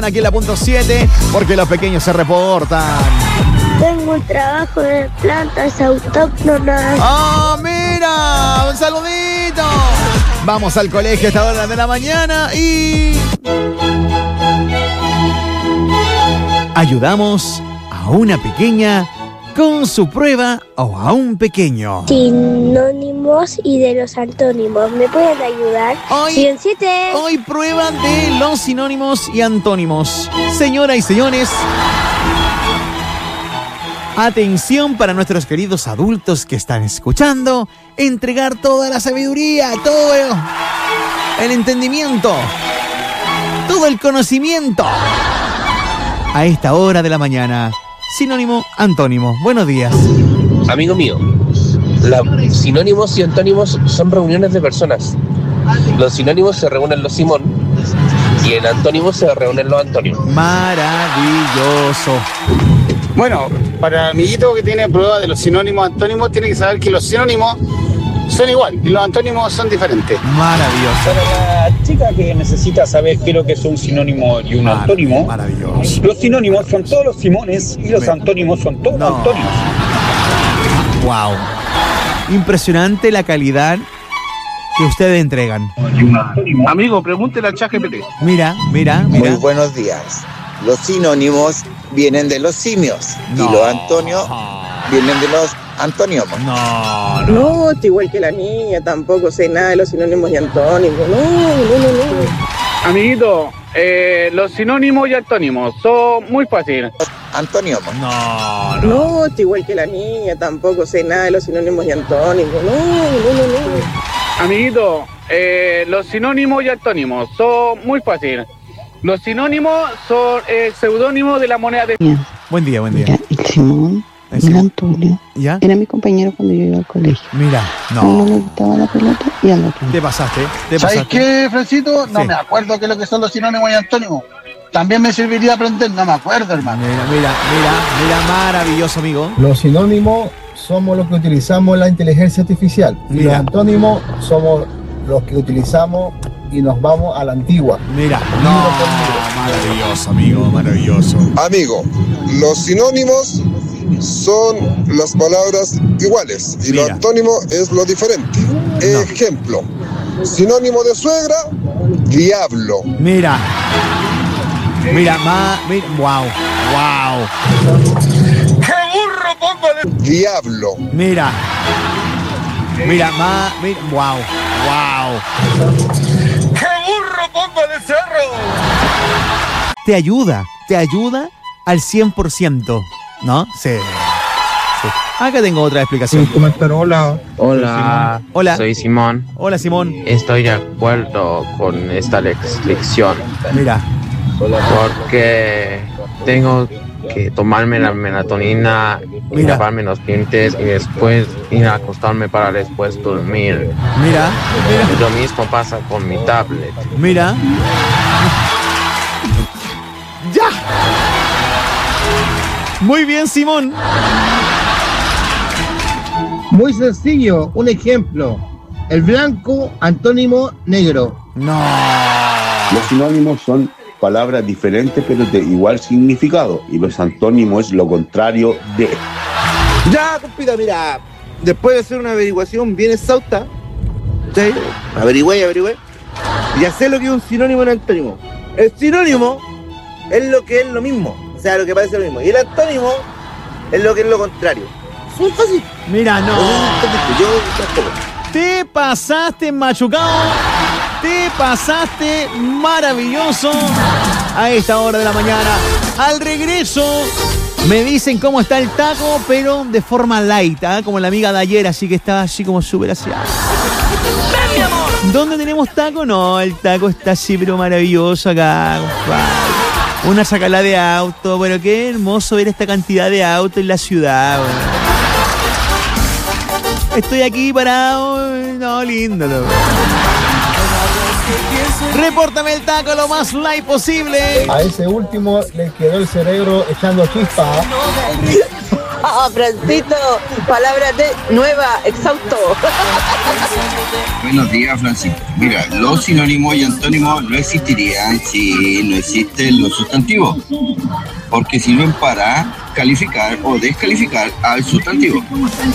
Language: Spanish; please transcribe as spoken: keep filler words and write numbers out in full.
Aquí en la punto siete, porque los pequeños se reportan. Tengo un trabajo de plantas autóctonas. ¡Ah, oh, mira! ¡Un saludito! Vamos al colegio a esta hora de la mañana y... ayudamos a una pequeña con su prueba o a un pequeño. Sinónimos y de los antónimos. ¿Me pueden ayudar? Hoy, siete. hoy prueba de los sinónimos y antónimos. Señoras y señores, atención para nuestros queridos adultos que están escuchando. Entregar toda la sabiduría, todo el entendimiento, todo el conocimiento a esta hora de la mañana. Sinónimo, antónimo. Buenos días. Amigo mío, la, sinónimos y antónimos son reuniones de personas. Los sinónimos se reúnen los Simón y en antónimos se reúnen los Antonio. Maravilloso. Bueno, para el amiguito que tiene prueba de los sinónimos antónimos, tiene que saber que los sinónimos son igual y los antónimos son diferentes. Maravilloso. Para la chica que necesita saber qué es lo que es un sinónimo y un Mar- antónimo, maravilloso. los sinónimos son todos los Simones y los Me- antónimos son todos No. los Antonios. Wow. Impresionante la calidad que ustedes entregan. Amigo, pregúntele al ChatGPT. Mira, mira, Muy mira. buenos días. Los sinónimos vienen de los simios No. y los antonios vienen de los antónimos. No, no. No, estoy igual que la niña, tampoco sé nada de los sinónimos y antónimos. No, no, no, no. Amiguito, eh, los sinónimos y antónimos son muy fáciles. Antónimos. No, no. No, estoy igual que la niña, tampoco sé nada de los sinónimos y antónimos. No, no, no, no. Amiguito, eh, los sinónimos y antónimos son muy fáciles. Los sinónimos son eh, seudónimos de la moneda de... Buen día, buen día. Mira, el Simón El y el Simón. Antonio ¿Ya? era mi compañero cuando yo iba al colegio. Mira, A uno no. le gustaba la pelota y al otro no. Te pasaste, te ¿Sabes pasaste. qué, Francito? No Sí. me acuerdo qué es lo que son los sinónimos y antónimos. También me serviría aprender, no me acuerdo, hermano. Mira, mira, mira, mira, maravilloso, amigo. Los sinónimos somos los que utilizamos en la inteligencia artificial. Y Mira. los antónimos somos los que utilizamos y nos vamos a la antigua. Mira, no, maravilloso, amigo, maravilloso. Amigo, los sinónimos son las palabras iguales y Mira. lo antónimo es lo diferente. No. Ejemplo, sinónimo de suegra, diablo. Mira, mira, ma, mira, wow, wow. ¡Qué burro pongo de... Diablo. Mira, mira, ma, mira, wow, wow. ¡Qué burro pongo de cerro! Te ayuda, te ayuda al cien por ciento, ¿no? Sí. Sí. Acá tengo otra explicación. Comentar hola. Hola, Hola. soy Simón. Hola, Simón. Estoy de acuerdo con esta lección Mira, porque tengo que tomarme la melatonina y Mira. lavarme los dientes y después ir a acostarme para después dormir. mira, mira, Lo mismo pasa con mi tablet. mira. ¡Ya! Muy bien, Simón. Muy sencillo, un ejemplo. El blanco, antónimo, negro. No. Los sinónimos son palabras diferentes pero de igual significado y los antónimos es lo contrario de. Ya, compita, mira, después de hacer una averiguación bien exhausta, ¿sí? Averigüé, averigüé, ya sé lo que es un sinónimo y un antónimo. El sinónimo es lo que es lo mismo, o sea, lo que parece lo mismo, y el antónimo es lo que es lo contrario. Es muy fácil. Mira, no. Yo tampoco. Te pasaste machucado. Te pasaste maravilloso a esta hora de la mañana. Al regreso me dicen cómo está el taco, pero de forma light, ¿eh? Como la amiga de ayer, así que está así como súper así. ¡Ven, mi amor! ¿Dónde tenemos taco? No, el taco está así, pero maravilloso acá, compadre. Una sacala de auto, bueno, qué hermoso ver esta cantidad de autos en la ciudad, bueno. Estoy aquí parado, no, lindo, loco. Repórtame el taco lo más light posible. A ese último le quedó el cerebro echando chispa. Francito, palabra de nueva, exhausto. Buenos días, Francisco. Mira, los sinónimos y antónimos no existirían si no existen los sustantivos, porque sirven para calificar o descalificar al sustantivo.